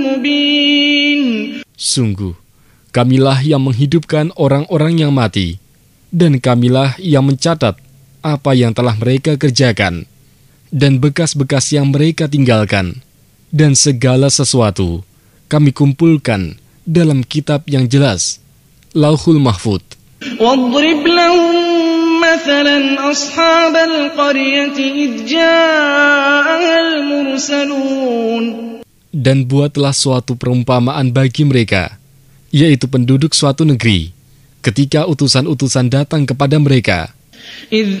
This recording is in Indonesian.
مبين. Sungguh, kamilah yang menghidupkan orang-orang yang mati, dan kamilah yang mencatat apa yang telah mereka kerjakan, dan bekas-bekas yang mereka tinggalkan, dan segala sesuatu kami kumpulkan dalam kitab yang jelas, Lauhul Mahfuz. واضرب لهم مثلا أصحاب القرية إذ جاءها المرسلون. Dan buatlah suatu perumpamaan bagi mereka, yaitu penduduk suatu negeri, ketika utusan-utusan datang kepada mereka. إذ